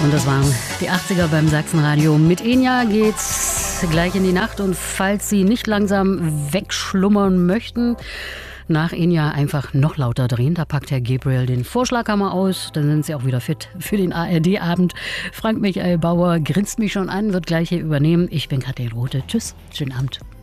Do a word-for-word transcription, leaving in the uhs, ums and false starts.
Und das waren die achtziger beim Sachsenradio. Mit Enya geht's gleich in die Nacht. Und falls Sie nicht langsam wegschlummern möchten, nach Enya einfach noch lauter drehen. Da packt Herr Gabriel den Vorschlaghammer aus. Dann sind Sie auch wieder fit für den A R D-Abend. Frank Michael Bauer grinst mich schon an, wird gleich hier übernehmen. Ich bin Kathleen Rothe. Tschüss, schönen Abend.